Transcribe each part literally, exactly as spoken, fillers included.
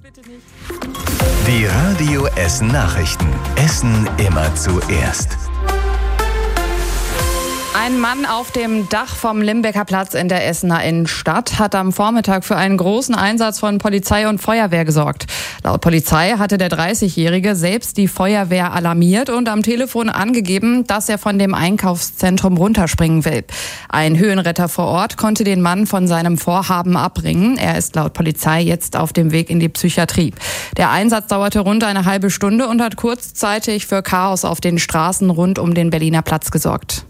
bitte nicht. Die Radio Essen Nachrichten. Essen immer zuerst. Ein Mann auf dem Dach vom Limbecker Platz in der Essener Innenstadt hat am Vormittag für einen großen Einsatz von Polizei und Feuerwehr gesorgt. Laut Polizei hatte der dreißigjährige selbst die Feuerwehr alarmiert und am Telefon angegeben, dass er von dem Einkaufszentrum runterspringen will. Ein Höhenretter vor Ort konnte den Mann von seinem Vorhaben abbringen. Er ist laut Polizei jetzt auf dem Weg in die Psychiatrie. Der Einsatz dauerte rund eine halbe Stunde und hat kurzzeitig für Chaos auf den Straßen rund um den Berliner Platz gesorgt.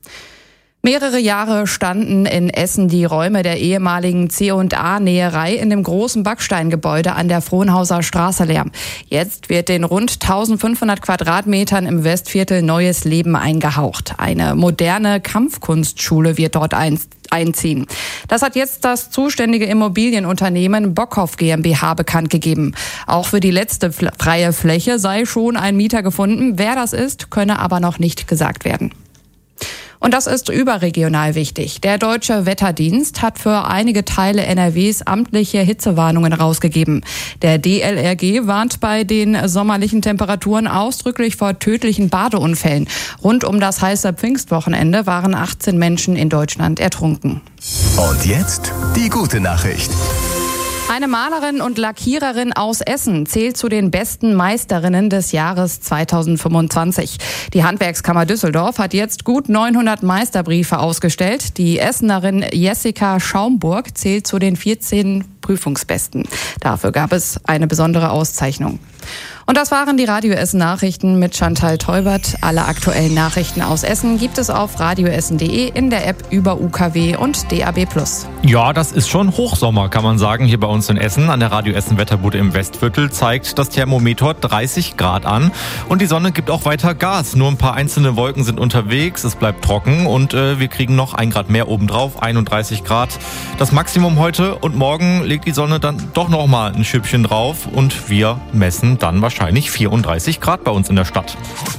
Mehrere Jahre standen in Essen die Räume der ehemaligen C und A-Näherei in dem großen Backsteingebäude an der Frohnhauser Straße leer. Jetzt wird den rund eintausendfünfhundert Quadratmetern im Westviertel neues Leben eingehaucht. Eine moderne Kampfkunstschule wird dort einziehen. Das hat jetzt das zuständige Immobilienunternehmen Bockhoff GmbH bekannt gegeben. Auch für die letzte freie Fläche sei schon ein Mieter gefunden. Wer das ist, könne aber noch nicht gesagt werden. Und das ist überregional wichtig. Der Deutsche Wetterdienst hat für einige Teile N R Ws amtliche Hitzewarnungen rausgegeben. Der D L R G warnt bei den sommerlichen Temperaturen ausdrücklich vor tödlichen Badeunfällen. Rund um das heiße Pfingstwochenende waren achtzehn Menschen in Deutschland ertrunken. Und jetzt die gute Nachricht. Eine Malerin und Lackiererin aus Essen zählt zu den besten Meisterinnen des Jahres zweitausendfünfundzwanzig. Die Handwerkskammer Düsseldorf hat jetzt gut neunhundert Meisterbriefe ausgestellt. Die Essenerin Jessica Schaumburg zählt zu den vierzehn Prüfungsbesten. Dafür gab es eine besondere Auszeichnung. Und das waren die Radio Essen Nachrichten mit Chantal Teubert. Alle aktuellen Nachrichten aus Essen gibt es auf radioessen punkt de, in der App über U K W und D A B plus. Ja, das ist schon Hochsommer, kann man sagen, hier bei uns in Essen. An der Radio Essen Wetterbude im Westviertel zeigt das Thermometer dreißig Grad an. Und die Sonne gibt auch weiter Gas. Nur ein paar einzelne Wolken sind unterwegs, es bleibt trocken und äh, wir kriegen noch ein Grad mehr obendrauf, einunddreißig Grad. Das Maximum heute, und morgen legt die Sonne dann doch noch mal ein Schüppchen drauf und wir messen dann wahrscheinlich vierunddreißig Grad bei uns in der Stadt.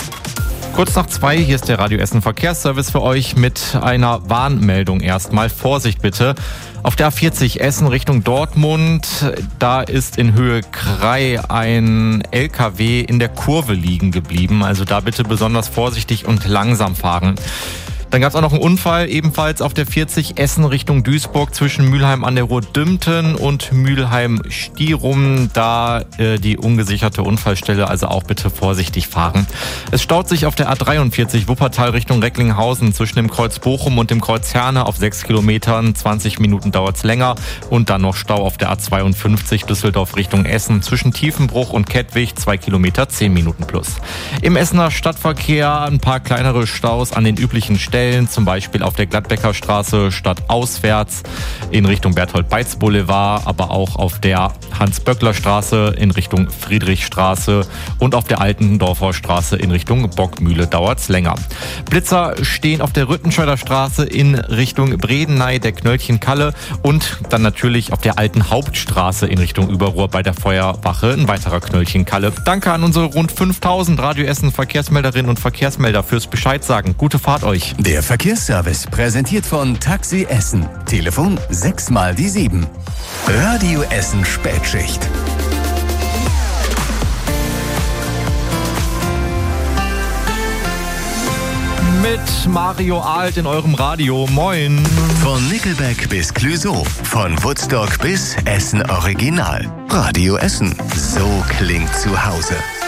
Kurz nach zwei, hier ist der Radio Essen Verkehrsservice für euch mit einer Warnmeldung erstmal. Vorsicht bitte. Auf der A vierzig Essen Richtung Dortmund, da ist in Höhe Krei ein L K W in der Kurve liegen geblieben. Also da bitte besonders vorsichtig und langsam fahren. Dann gab es auch noch einen Unfall, ebenfalls auf der vierzig Essen Richtung Duisburg zwischen Mülheim an der Ruhr-Dümpten und Mülheim-Stierum. Da äh, die ungesicherte Unfallstelle, also auch bitte vorsichtig fahren. Es staut sich auf der A dreiundvierzig Wuppertal Richtung Recklinghausen zwischen dem Kreuz Bochum und dem Kreuz Herne auf sechs Kilometern. zwanzig Minuten dauert's länger. Und dann noch Stau auf der A zweiundfünfzig Düsseldorf Richtung Essen zwischen Tiefenbruch und Kettwig, zwei Kilometer, zehn Minuten plus. Im Essener Stadtverkehr ein paar kleinere Staus an den üblichen Stellen. Zum Beispiel auf der Gladbecker Straße stadtauswärts in Richtung Berthold-Beitz-Boulevard, aber auch auf der Hans-Böckler-Straße in Richtung Friedrichstraße und auf der Altendorfer Straße in Richtung Bockmühle dauert's länger. Blitzer stehen auf der Rüttenscheider Straße in Richtung Bredeney, der Knöllchen-Kalle, und dann natürlich auf der alten Hauptstraße in Richtung Überruhr bei der Feuerwache ein weiterer Knöllchen-Kalle. Danke an unsere rund fünftausend Radio Essen Verkehrsmelderinnen und Verkehrsmelder fürs Bescheid sagen. Gute Fahrt euch. Der Verkehrsservice präsentiert von Taxi Essen. Telefon sechs mal die sieben. Radio Essen Spätschicht. Mit Mario Alt in eurem Radio. Moin. Von Nickelback bis Clouseau. Von Woodstock bis Essen Original. Radio Essen. So klingt zu Hause.